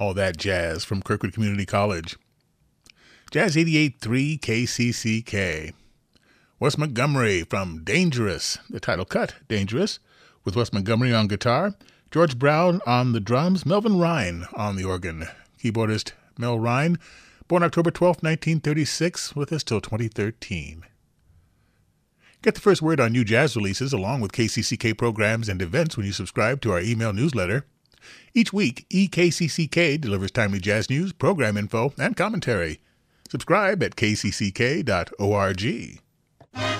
All that jazz from Kirkwood Community College. Jazz 88.3 KCCK. Wes Montgomery from Dangerous, the title cut, Dangerous, with Wes Montgomery on guitar, George Brown on the drums, Melvin Rhine on the organ. Keyboardist Mel Rhine, born October 12, 1936, with us till 2013. Get the first word on new jazz releases along with KCCK programs and events when you subscribe to our email newsletter. Each week, EKCCK delivers timely jazz news, program info, and commentary. Subscribe at kcck.org.